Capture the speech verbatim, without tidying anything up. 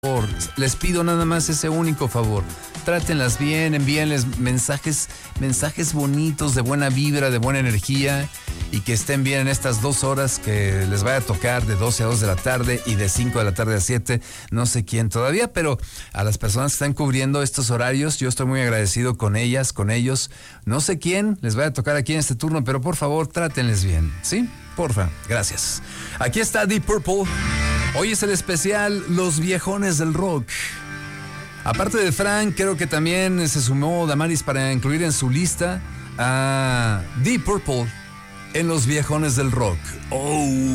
Les pido nada más ese único favor. Trátenlas bien, envíenles mensajes, mensajes bonitos, de buena vibra, de buena energía, y que estén bien en estas dos horas que les vaya a tocar de doce a dos de la tarde y de cinco de la tarde a siete. No sé quién todavía, pero a las personas que están cubriendo estos horarios, yo estoy muy agradecido con ellas, con ellos. No sé quién les vaya a tocar aquí en este turno, pero por favor, trátenles bien, ¿sí? Porfa, gracias. Aquí está Deep Purple. Hoy es el especial Los Viejones del Rock. Aparte de Frank, creo que también se sumó Damaris para incluir en su lista a Deep Purple en Los Viejones del Rock. Oh.